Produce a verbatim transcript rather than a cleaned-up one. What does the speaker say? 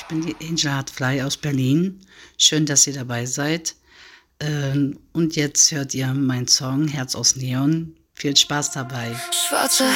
Ich bin die Angel Hartfly aus Berlin. Schön, dass ihr dabei seid. Ähm, und jetzt hört ihr meinen Song Herz aus Neon. Viel Spaß dabei. Schwarze